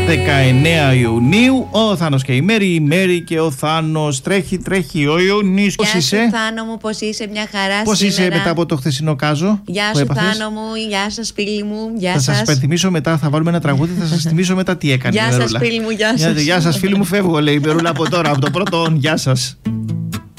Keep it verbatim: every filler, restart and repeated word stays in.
δεκαεννέα Ιουνίου. Ο Θάνος και η Μέρη, η Μέρη και ο Θάνος. Τρέχει, τρέχει ο Ιουνίς. Πώς είσαι? Γεια σου Θάνο μου, πώς είσαι? Μια χαρά. Πώς σήμερα. είσαι μετά από το χθεσινό κάζο? Γεια σου Θάνο μου, γεια σας φίλοι μου, γεια θα σας. Θα σας πενθυμίσω μετά, θα βάλουμε ένα τραγούδι, θα σας θυμίσω μετά τι έκανε. Γεια σας φίλοι μου, γεια σας. Γεια σας φίλοι μου, φεύγω λέει η Μερούλα από τώρα, από το πρώτο. Γεια σας.